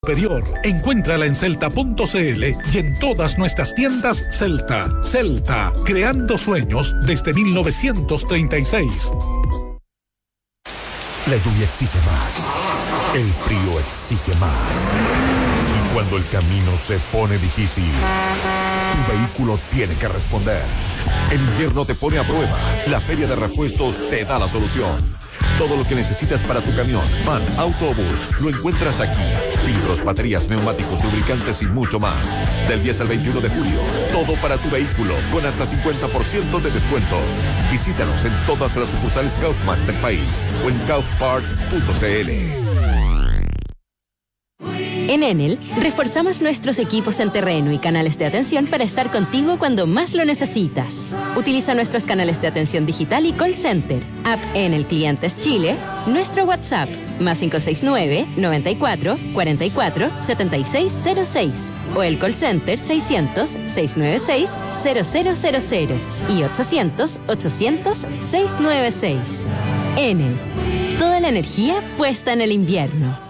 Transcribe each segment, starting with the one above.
superior. Encuéntrala en celta.cl y en todas nuestras tiendas Celta. Celta, creando sueños desde 1936. La lluvia exige más. El frío exige más. Y cuando el camino se pone difícil, tu vehículo tiene que responder. El invierno te pone a prueba. La Feria de Repuestos te da la solución. Todo lo que necesitas para tu camión, van, autobús, lo encuentras aquí. Filtros, baterías, neumáticos, lubricantes y mucho más. Del 10 al 21 de julio, todo para tu vehículo, con hasta 50% de descuento. Visítanos en todas las sucursales Kaufman del país o en kaufpart.cl. En Enel, reforzamos nuestros equipos en terreno y canales de atención para estar contigo cuando más lo necesitas. Utiliza nuestros canales de atención digital y call center, app Enel Clientes Chile, nuestro WhatsApp, +569 94 44 7606 o el call center 600 696 0000 y 800 800 696. Enel, toda la energía puesta en el invierno.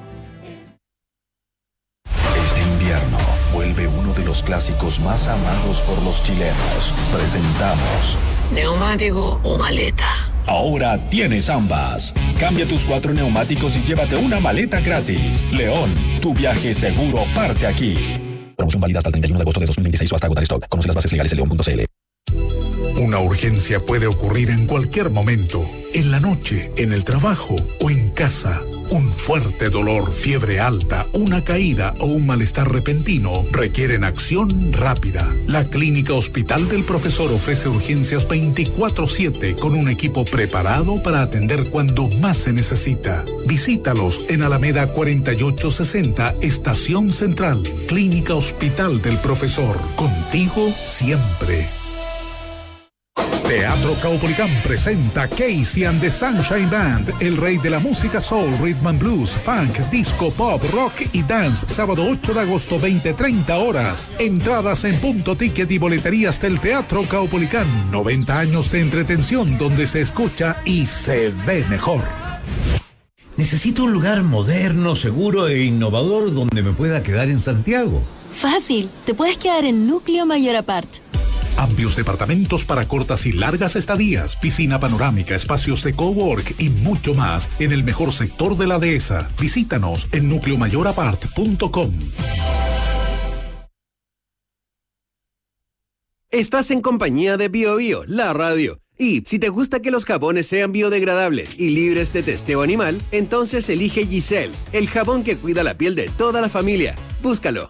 Vuelve uno de los clásicos más amados por los chilenos. Presentamos ¿neumático o maleta? Ahora tienes ambas. Cambia tus 4 neumáticos y llévate una maleta gratis. León, tu viaje seguro parte aquí. Promoción válida hasta el 31 de agosto de 2026 o hasta agotar stock. Conoce las bases legales en león.cl. Una urgencia puede ocurrir en cualquier momento, en la noche, en el trabajo o en casa. Un fuerte dolor, fiebre alta, una caída o un malestar repentino requieren acción rápida. La Clínica Hospital del Profesor ofrece urgencias 24/7 con un equipo preparado para atender cuando más se necesita. Visítalos en Alameda 4860, Estación Central. Clínica Hospital del Profesor. Contigo siempre. Teatro Caupolicán presenta Casey and the Sunshine Band, el rey de la música soul, rhythm and blues, funk, disco, pop, rock y dance, sábado 8 de agosto, 20:30 horas. Entradas en Punto Ticket y boleterías del Teatro Caupolicán. 90 años de entretención donde se escucha y se ve mejor. Necesito un lugar moderno, seguro e innovador donde me pueda quedar en Santiago. Fácil, te puedes quedar en Núcleo Mayor Apart. Amplios departamentos para cortas y largas estadías, piscina panorámica, espacios de cowork y mucho más en el mejor sector de la dehesa. Visítanos en nucleomayorapart.com. Estás en compañía de BioBio, la radio. Y si te gusta que los jabones sean biodegradables y libres de testeo animal, entonces elige Giselle, el jabón que cuida la piel de toda la familia. Búscalo.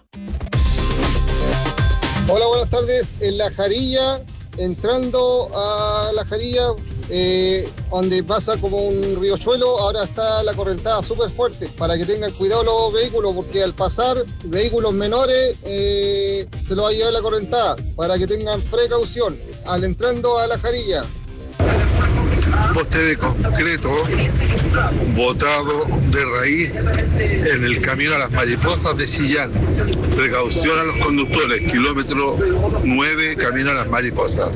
Hola, buenas tardes. En La Jarilla, entrando a La Jarilla, donde pasa como un riachuelo, ahora está la correntada súper fuerte, para que tengan cuidado los vehículos, porque al pasar vehículos menores se los va a llevar la correntada, para que tengan precaución al entrando a La Jarilla. Poste de concreto botado de raíz en el camino a las mariposas de Chillán. Precaución a los conductores, kilómetro 9, camino a las mariposas.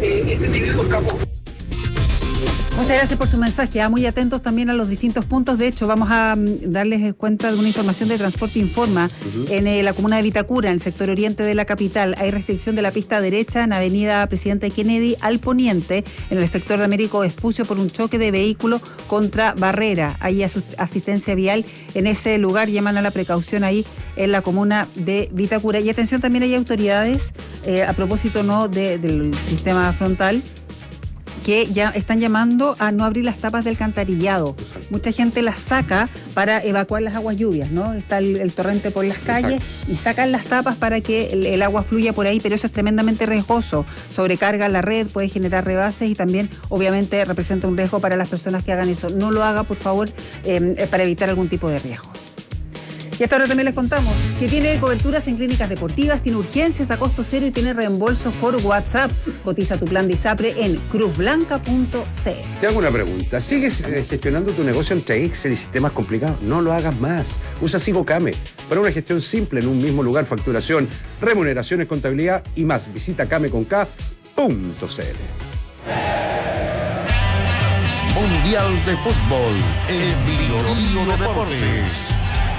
Muchas gracias por su mensaje. Muy atentos también a los distintos puntos. De hecho, vamos a darles cuenta de una información de Transporte Informa. En la comuna de Vitacura, en el sector oriente de la capital, hay restricción de la pista derecha en Avenida Presidente Kennedy al poniente, en el sector de Américo Vespucio, por un choque de vehículo contra barrera. Hay asistencia vial en ese lugar. Llaman a la precaución ahí en la comuna de Vitacura. Y atención, también hay autoridades a propósito del sistema frontal, que ya están llamando a no abrir las tapas del alcantarillado. Mucha gente las saca para evacuar las aguas lluvias, ¿no? Está el torrente por las calles. Exacto. Y sacan las tapas para que el agua fluya por ahí, pero eso es tremendamente riesgoso. Sobrecarga la red, puede generar rebases y también, obviamente, representa un riesgo para las personas que hagan eso. No lo haga, por favor, para evitar algún tipo de riesgo. Y hasta ahora también les contamos que tiene coberturas en clínicas deportivas, tiene urgencias a costo cero y tiene reembolso por WhatsApp. Cotiza tu plan de ISAPRE en cruzblanca.cl. Te hago una pregunta. ¿Sigues gestionando tu negocio entre Excel y sistemas complicados? No lo hagas más. Usa Sigocame para una gestión simple en un mismo lugar, facturación, remuneraciones, contabilidad y más. Visita cameconk.cl. Mundial de Fútbol en Bio Deportes.